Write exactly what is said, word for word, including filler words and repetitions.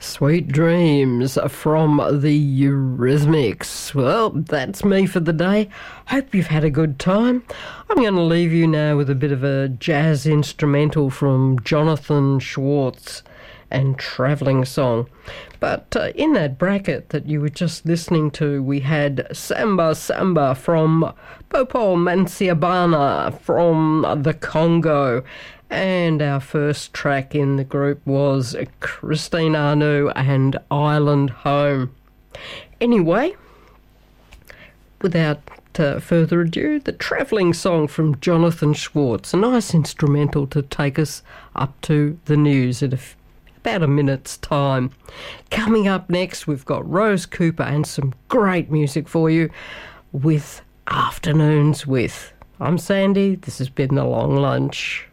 Sweet Dreams from the Eurythmics. Well, that's me for the day. Hope you've had a good time. I'm going to leave you now with a bit of a jazz instrumental from Jonathan Schwartz and Travelling Song. But uh, in that bracket that you were just listening to, we had Samba Samba from Popol Mansiabana from the Congo. And our first track in the group was Christine Anu and Island Home. Anyway, without uh, further ado, the Travelling Song from Jonathan Schwartz, a nice instrumental to take us up to the news at a f- about a minute's time. Coming up next, we've got Rose Cooper and some great music for you with Afternoons With. I'm Sandy, this has been The Long Lunch.